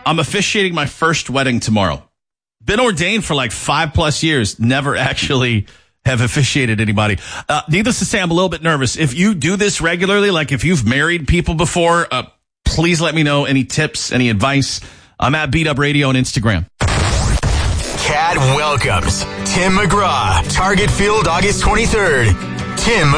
I'm officiating my first wedding tomorrow. Been ordained for like 5+ years. Never actually have officiated anybody. Needless to say, I'm a little bit nervous. If you do this regularly, like if you've married people before, please let me know any tips, any advice. I'm at Beat Up Radio on Instagram. Cat welcomes Tim McGraw, Target Field, August 23rd. Tim